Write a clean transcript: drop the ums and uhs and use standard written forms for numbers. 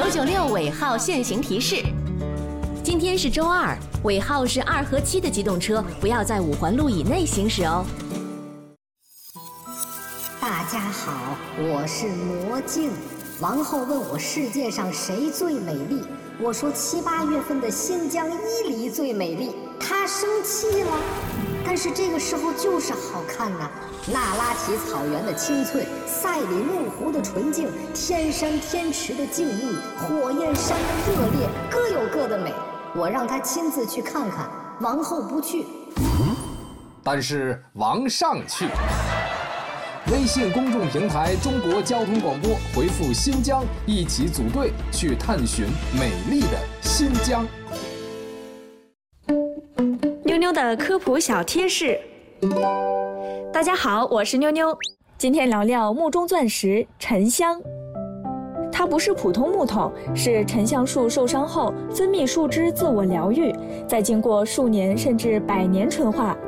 996尾号限行提示。今天是周二，尾号是2和7的机动车不要在5环路以内行驶哦。 大家好，我是魔镜。王后问我世界上谁最美丽，我说7、8月份的新疆伊犁最美丽。她生气了，但是这个时候就是好看呐。那拉提草原的青翠，赛里木湖的纯净，天山天池的静谧，火焰山的热烈，各有各的美。我让她亲自去看看，王后不去。 但是王上去。微信公众平台中国交通广播回复新疆，一起组队去探寻美丽的新疆。 妞妞的科普小贴士。大家好，我是妞妞，今天聊聊木中钻石沉香。它不是普通木头，是沉香树受伤后分泌树脂自我疗愈，再经过数年甚至100年纯化，